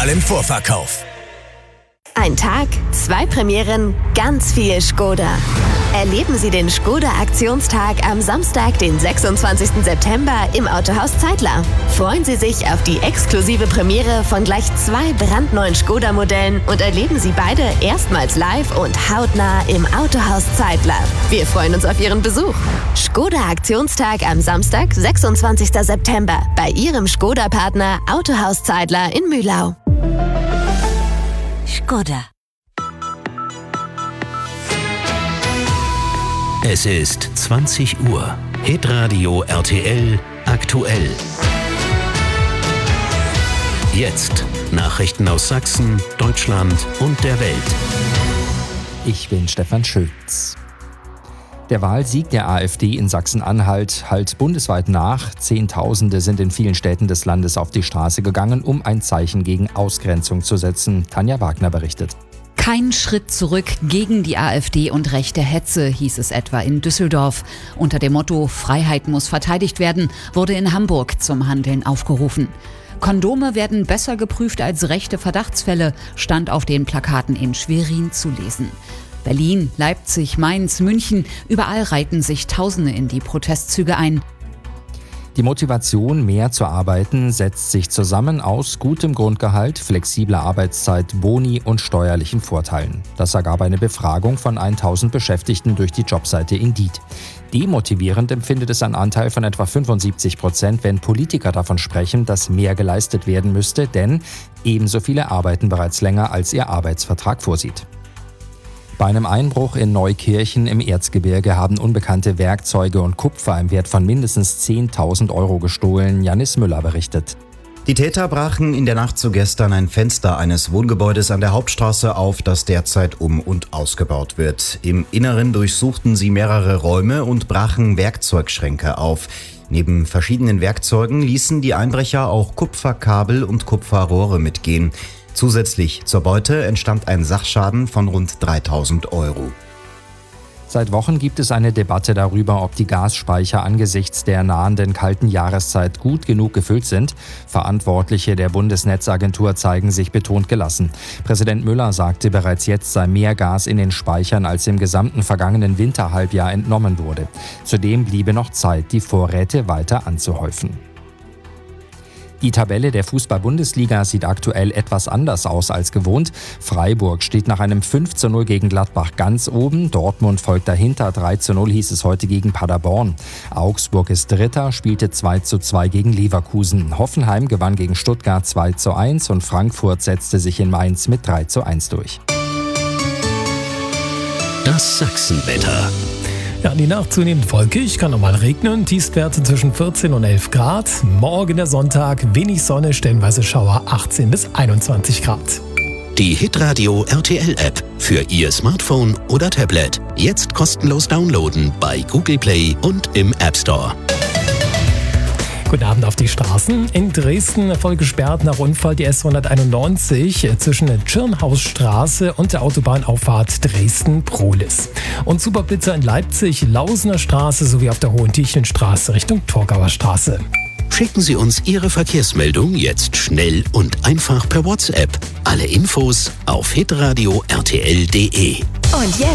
Total im Vorverkauf. Ein Tag, 2 Premieren, ganz viel Škoda. Erleben Sie den Škoda-Aktionstag am Samstag, den 26. September im Autohaus Zeitler. Freuen Sie sich auf die exklusive Premiere von gleich 2 brandneuen Škoda-Modellen und erleben Sie beide erstmals live und hautnah im Autohaus Zeitler. Wir freuen uns auf Ihren Besuch. Škoda-Aktionstag am Samstag, 26. September bei Ihrem Škoda-Partner Autohaus Zeitler in Mühlau. Škoda. Es ist 20 Uhr. Hitradio RTL aktuell. Jetzt Nachrichten aus Sachsen, Deutschland und der Welt. Ich bin Stefan Schulz. Der Wahlsieg der AfD in Sachsen-Anhalt hallt bundesweit nach. Zehntausende sind in vielen Städten des Landes auf die Straße gegangen, um ein Zeichen gegen Ausgrenzung zu setzen. Tanja Wagner berichtet. Kein Schritt zurück gegen die AfD und rechte Hetze, hieß es etwa in Düsseldorf. Unter dem Motto Freiheit muss verteidigt werden, wurde in Hamburg zum Handeln aufgerufen. Kondome werden besser geprüft als rechte Verdachtsfälle, stand auf den Plakaten in Schwerin zu lesen. Berlin, Leipzig, Mainz, München, überall reihten sich Tausende in die Protestzüge ein. Die Motivation, mehr zu arbeiten, setzt sich zusammen aus gutem Grundgehalt, flexibler Arbeitszeit, Boni und steuerlichen Vorteilen. Das ergab eine Befragung von 1000 Beschäftigten durch die Jobseite Indeed. Demotivierend empfindet es ein Anteil von etwa 75%, wenn Politiker davon sprechen, dass mehr geleistet werden müsste, denn ebenso viele arbeiten bereits länger, als ihr Arbeitsvertrag vorsieht. Bei einem Einbruch in Neukirchen im Erzgebirge haben Unbekannte Werkzeuge und Kupfer im Wert von mindestens 10.000 Euro gestohlen. Janis Müller berichtet. Die Täter brachen in der Nacht zu gestern ein Fenster eines Wohngebäudes an der Hauptstraße auf, das derzeit um- und ausgebaut wird. Im Inneren durchsuchten sie mehrere Räume und brachen Werkzeugschränke auf. Neben verschiedenen Werkzeugen ließen die Einbrecher auch Kupferkabel und Kupferrohre mitgehen. Zusätzlich zur Beute entstand ein Sachschaden von rund 3.000 Euro. Seit Wochen gibt es eine Debatte darüber, ob die Gasspeicher angesichts der nahenden kalten Jahreszeit gut genug gefüllt sind. Verantwortliche der Bundesnetzagentur zeigen sich betont gelassen. Präsident Müller sagte, bereits jetzt sei mehr Gas in den Speichern, als im gesamten vergangenen Winterhalbjahr entnommen wurde. Zudem bliebe noch Zeit, die Vorräte weiter anzuhäufen. Die Tabelle der Fußball-Bundesliga sieht aktuell etwas anders aus als gewohnt. Freiburg steht nach einem 5:0 gegen Gladbach ganz oben. Dortmund folgt dahinter. 3:0 hieß es heute gegen Paderborn. Augsburg ist Dritter, spielte 2:2 gegen Leverkusen. Hoffenheim gewann gegen Stuttgart 2:1 und Frankfurt setzte sich in Mainz mit 3:1 durch. Das Sachsenwetter. Ja, die Nacht zunehmend wolkig, kann nochmal regnen, Tiefstwerte zwischen 14 und 11 Grad. Morgen der Sonntag, wenig Sonne, stellenweise Schauer, 18 bis 21 Grad. Die Hitradio RTL-App für Ihr Smartphone oder Tablet. Jetzt kostenlos downloaden bei Google Play und im App Store. Guten Abend auf die Straßen. In Dresden voll gesperrt nach Unfall die S191 zwischen der Tschirnhausstraße und der Autobahnauffahrt Dresden-Prohlis. Und Superblitzer in Leipzig, Lausener Straße sowie auf der Hohentiechenstraße Richtung Torgauer Straße. Schicken Sie uns Ihre Verkehrsmeldung jetzt schnell und einfach per WhatsApp. Alle Infos auf hitradio rtl.de. Und jetzt